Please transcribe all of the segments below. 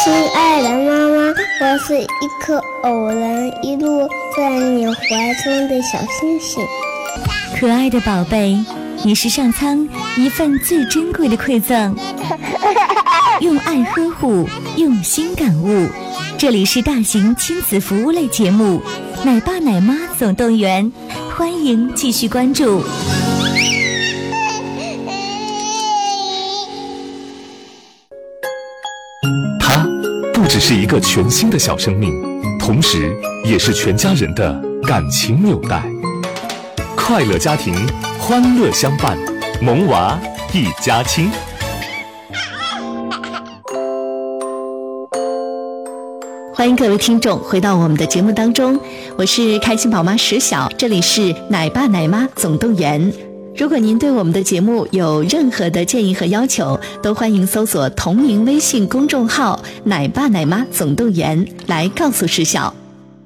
亲爱的妈妈，我是一颗偶然一路在你怀中的小星星。 可爱的宝贝，你是上苍一份最珍贵的馈赠，用爱呵护，用心感悟。这里是大型亲子服务类节目《奶爸奶妈总动员》，欢迎继续关注。 它不只是一个全新的小生命，同时也是全家人的感情纽带。快乐家庭，欢乐相伴，萌娃一家亲。 欢迎各位听众回到我们的节目当中，我是开心宝妈石晓，这里是奶爸奶妈总动员。如果您对我们的节目有任何的建议和要求，都欢迎搜索同名微信公众号奶爸奶妈总动员来告诉石晓。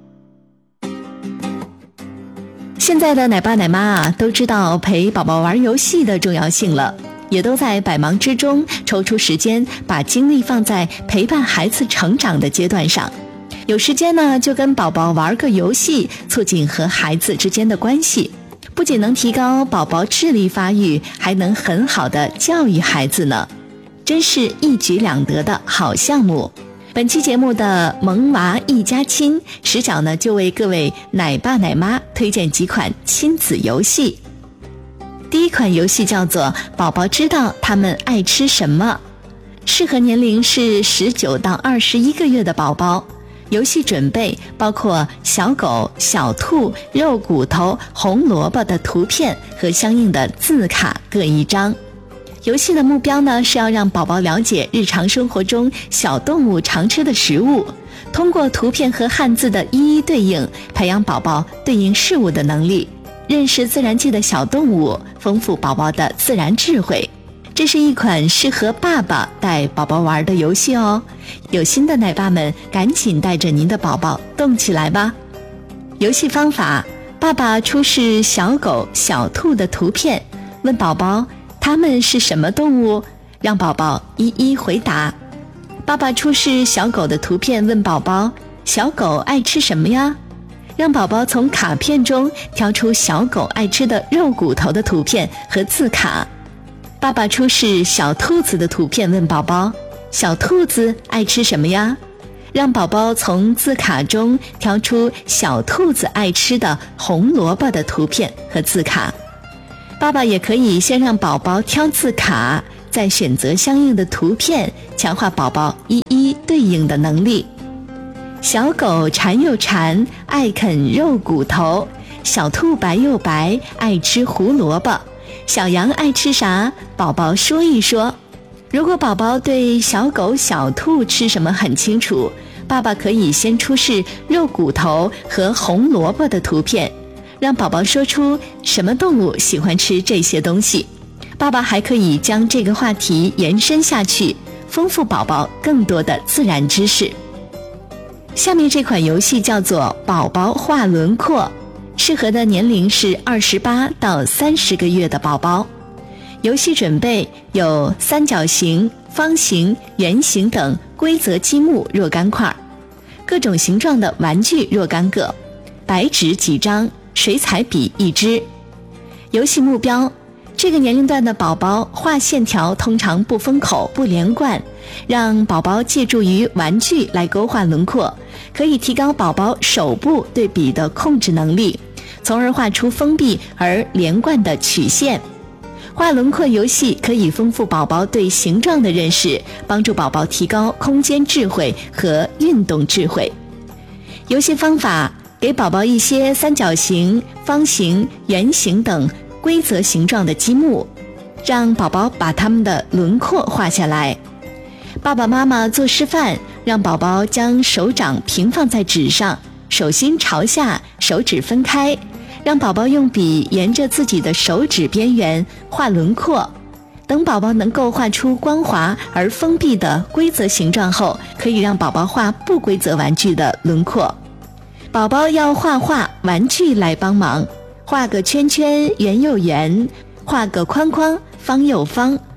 现在的奶爸奶妈都知道陪宝宝玩游戏的重要性了，也都在百忙之中抽出时间，把精力放在陪伴孩子成长的阶段上。有时间呢，就跟宝宝玩个游戏，促进和孩子之间的关系，不仅能提高宝宝智力发育，还能很好的教育孩子呢，真是一举两得的好项目。本期节目的萌娃一家亲，石晓呢就为各位奶爸奶妈推荐几款亲子游戏。第一款游戏叫做宝宝知道他们爱吃什么，适合年龄是19到21个月的宝宝。游戏准备包括小狗、小兔、肉骨头、红萝卜的图片和相应的字卡各一张。游戏的目标呢是要让宝宝了解日常生活中小动物常吃的食物，通过图片和汉字的一一对应，培养宝宝对应事物的能力，认识自然界的小动物，丰富宝宝的自然智慧。这是一款适合爸爸带宝宝玩的游戏哦，有心的奶爸们赶紧带着您的宝宝动起来吧。游戏方法：爸爸出示小狗、小兔的图片，问宝宝它们是什么动物，让宝宝一一回答。爸爸出示小狗的图片，问宝宝小狗爱吃什么呀，让宝宝从卡片中挑出小狗爱吃的肉骨头的图片和字卡。爸爸出示小兔子的图片，问宝宝小兔子爱吃什么呀，让宝宝从字卡中挑出小兔子爱吃的红萝卜的图片和字卡。爸爸也可以先让宝宝挑字卡，再选择相应的图片，强化宝宝一一对应的能力。小狗馋又馋，爱啃肉骨头；小兔白又白，爱吃胡萝卜。小羊爱吃啥？宝宝说一说。如果宝宝对小狗、小兔吃什么很清楚，爸爸可以先出示肉骨头和红萝卜的图片，让宝宝说出什么动物喜欢吃这些东西。爸爸还可以将这个话题延伸下去，丰富宝宝更多的自然知识。下面这款游戏叫做宝宝画轮廓，适合的年龄是28到30个月的宝宝。游戏准备有三角形、方形、圆形等规则积木若干块，各种形状的玩具若干个，白纸几张，水彩笔一支。游戏目标：这个年龄段的宝宝画线条通常不封口、不连贯，让宝宝借助于玩具来勾画轮廓，可以提高宝宝手部对笔的控制能力，从而画出封闭而连贯的曲线。画轮廓游戏可以丰富宝宝对形状的认识，帮助宝宝提高空间智慧和运动智慧。游戏方法：给宝宝一些三角形、方形、圆形等规则形状的积木，让宝宝把它们的轮廓画下来。爸爸妈妈做示范，让宝宝将手掌平放在纸上，手心朝下，手指分开，让宝宝用笔沿着自己的手指边缘画轮廓。等宝宝能够画出光滑而封闭的规则形状后，可以让宝宝画不规则玩具的轮廓。宝宝要画画，玩具来帮忙，画个圈圈，圆又圆；画个框框，方又方。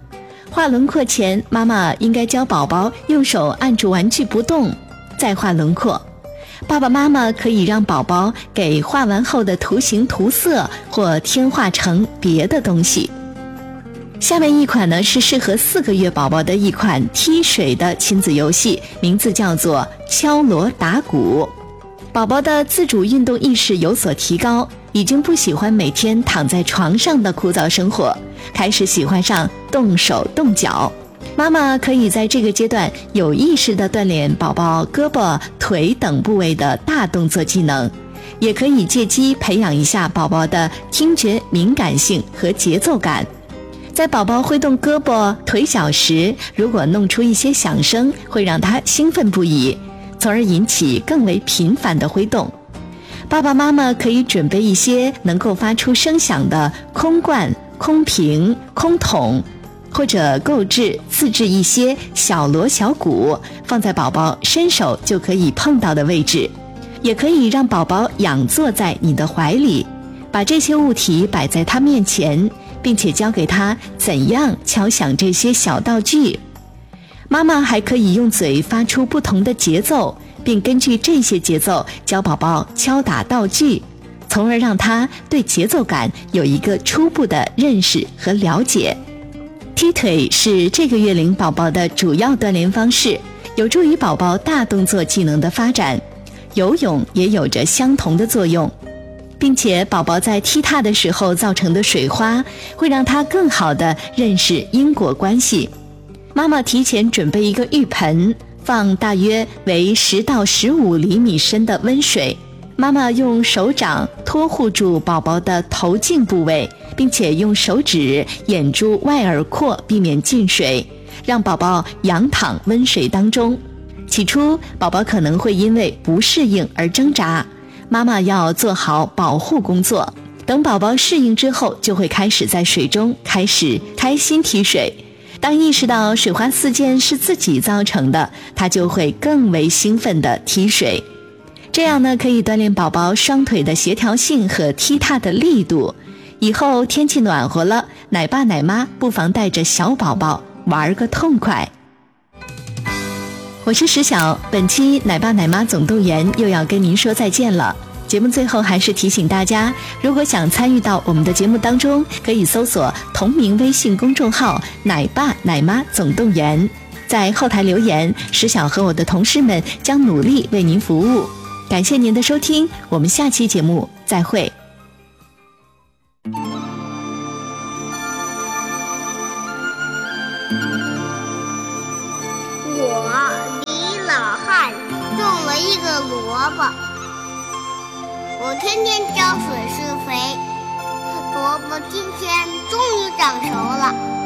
画轮廓前，妈妈应该教宝宝用手按住玩具不动，再画轮廓。爸爸妈妈可以让宝宝给画完后的图形涂色，或添画成别的东西。下面一款呢是适合4个月宝宝的一款踢水的亲子游戏，名字叫做敲锣打鼓。宝宝的自主运动意识有所提高，已经不喜欢每天躺在床上的枯燥生活，开始喜欢上动手动脚。妈妈可以在这个阶段有意识地锻炼宝宝胳膊、腿等部位的大动作技能，也可以借机培养一下宝宝的听觉敏感性和节奏感。在宝宝挥动胳膊、腿脚时，如果弄出一些响声，会让他兴奋不已，从而引起更为频繁的挥动。爸爸妈妈可以准备一些能够发出声响的空罐、空瓶、空桶，或者购置自制一些小锣小鼓，放在宝宝伸手就可以碰到的位置。也可以让宝宝仰坐在你的怀里，把这些物体摆在他面前，并且教给他怎样敲响这些小道具。妈妈还可以用嘴发出不同的节奏，并根据这些节奏教宝宝敲打道具，从而让他对节奏感有一个初步的认识和了解。踢腿是这个月龄宝宝的主要锻炼方式，有助于宝宝大动作技能的发展。游泳也有着相同的作用，并且宝宝在踢踏的时候造成的水花，会让他更好地认识因果关系。妈妈提前准备一个浴盆，放大约为10到15厘米深的温水。妈妈用手掌托护住宝宝的头颈部位，并且用手指掩住外耳廓，避免进水，让宝宝仰躺温水当中。起初，宝宝可能会因为不适应而挣扎，妈妈要做好保护工作。等宝宝适应之后，就会开始在水中开始开心踢水。当意识到水花四溅是自己造成的，他就会更为兴奋地踢水。这样呢，可以锻炼宝宝双腿的协调性和踢踏的力度。以后天气暖和了，奶爸奶妈不妨带着小宝宝玩个痛快。我是石晓，本期奶爸奶妈总动员又要跟您说再见了。节目最后还是提醒大家，如果想参与到我们的节目当中，可以搜索同名微信公众号奶爸奶妈总动员，在后台留言，石晓和我的同事们将努力为您服务。感谢您的收听，我们下期节目再会。 我李老汉种了一个萝卜，我天天浇水施肥，萝卜今天终于长熟了。